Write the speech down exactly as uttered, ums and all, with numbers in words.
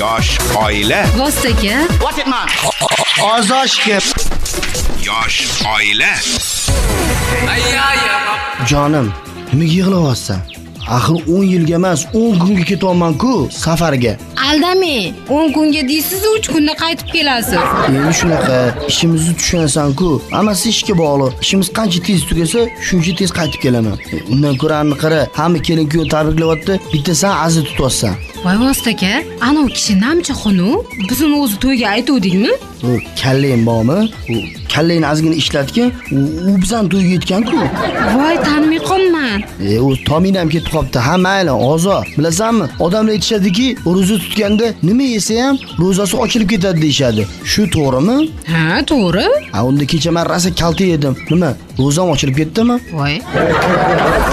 Yosh oila. Vostoka. What it man? Ozoshki. Yosh oila. Jonim, nimaga yig'layapsan? Axir o'n yilga emas, o'n kunga ketyapman-ku safarga. Aldamang. o'n kunga deysiz, uch kunda qaytib kelasiz. Endi shunaqa, ishimizni tushunasan-ku. Hammasi ishga bog'liq. Ishimiz qancha tez tugasa, shuncha tez qaytib kelaman. Undan ko'ra ani qara, hamma kelin-kuyov tabriklayapti, bitta sen aziz tutyapsan. Voy Vostoka, ana u kishi namcha xonu, bizni o'zi to'yga aytuvdingmi? U kallang bormi? U kallangni ozgina ishlatgan, u bizdan to'yga yetgan-ku. Voy, tanimay qolman. E, u tominam ketib qopti. Ha, mayli, ozor. Bilasanmi? Odamlar aytishadiki, ro'za tutganda nima yesa ham ro'zasi ochilib ketadi deyshadi. Shu to'g'rimi? Ha, to'g'ri. Ha, unda kecha men rosa kalta yedim. Nima? Ro'zam ochilib ketdimi? Voy.